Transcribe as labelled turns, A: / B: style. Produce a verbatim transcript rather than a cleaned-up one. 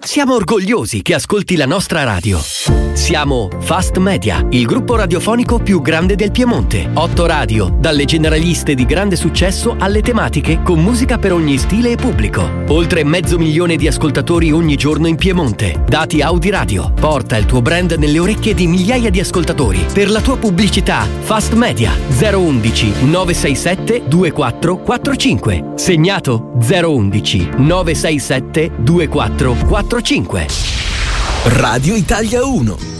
A: Siamo orgogliosi che ascolti la nostra radio. Siamo Fast Media, il gruppo radiofonico più grande del Piemonte. Otto radio, dalle generaliste di grande successo alle tematiche con musica per ogni stile e pubblico. Oltre mezzo milione di ascoltatori ogni giorno in Piemonte. Dati Audi Radio. Porta il tuo brand nelle orecchie di migliaia di ascoltatori. Per la tua pubblicità, Fast Media zero undici nove sei sette due quattro quattro cinque. Segnato zero undici nove sei sette due quattro quattro cinque.
B: Radio Italia uno.